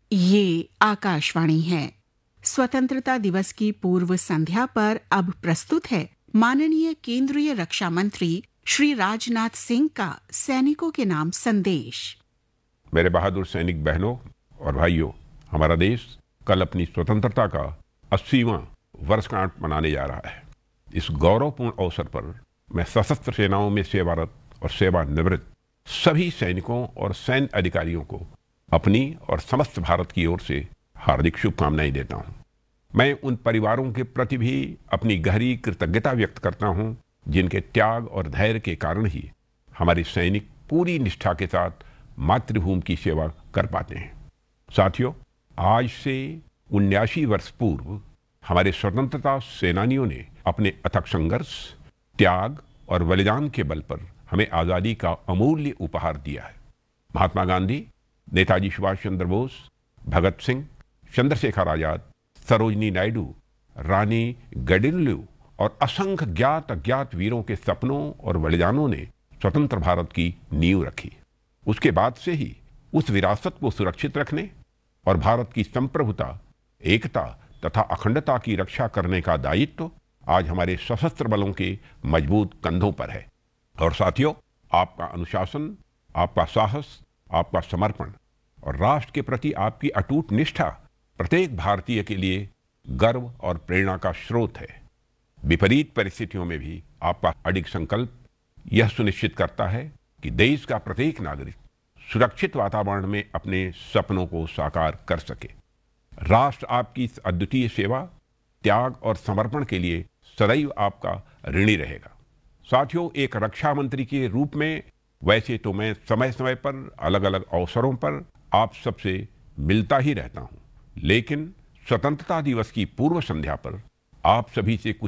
ये आकाशवाणी है। स्वतंत्रता दिवस की पूर्व संध्या पर अब प्रस्तुत है माननीय केंद्रीय रक्षा मंत्री श्री राजनाथ सिंह का सैनिकों के नाम संदेश। मेरे बहादुर सैनिक बहनों और भाइयों, हमारा देश कल अपनी स्वतंत्रता का 80वां वर्षगांठ मनाने जा रहा है। इस गौरवपूर्ण अवसर पर मैं सशस्त्र सेनाओं में सेवारत और सेवानिवृत्त सभी सैनिकों और सैन्य अधिकारियों को अपनी और समस्त भारत की ओर से हार्दिक शुभकामनाएं देता हूं। मैं उन परिवारों के प्रति भी अपनी गहरी कृतज्ञता व्यक्त करता हूं, जिनके त्याग और धैर्य के कारण ही हमारे सैनिक पूरी निष्ठा के साथ मातृभूमि की सेवा कर पाते हैं। साथियों, आज से 79 वर्ष पूर्व हमारे स्वतंत्रता सेनानियों ने अपने अथक संघर्ष, त्याग और बलिदान के बल पर हमें आजादी का अमूल्य उपहार दिया है। महात्मा गांधी, नेताजी सुभाष चंद्र बोस, भगत सिंह, चंद्रशेखर आजाद, सरोजनी नायडू, रानी गडिल्लू और असंख्य ज्ञात अज्ञात वीरों के सपनों और बलिदानों ने स्वतंत्र भारत की नींव रखी। उसके बाद से ही उस विरासत को सुरक्षित रखने और भारत की संप्रभुता, एकता तथा अखंडता की रक्षा करने का दायित्व आज हमारे सशस्त्र बलों के मजबूत कंधों पर है। और साथियों, आपका अनुशासन, आपका साहस, आपका समर्पण और राष्ट्र के प्रति आपकी अटूट निष्ठा प्रत्येक भारतीय के लिए गर्व और प्रेरणा का स्रोत है। विपरीत परिस्थितियों में भी आपका अडिग संकल्प यह सुनिश्चित करता है कि देश का प्रत्येक नागरिक सुरक्षित वातावरण में अपने सपनों को साकार कर सके। राष्ट्र आपकी इस अद्वितीय सेवा, त्याग और समर्पण के लिए सदैव आपका ऋणी रहेगा। साथियों, एक रक्षा मंत्री के रूप में वैसे तो मैं समय समय पर अलग अलग अवसरों पर आप सबसे मिलता ही रहता हूं, लेकिन स्वतंत्रता दिवस की पूर्व संध्या पर आप सभी से कुछ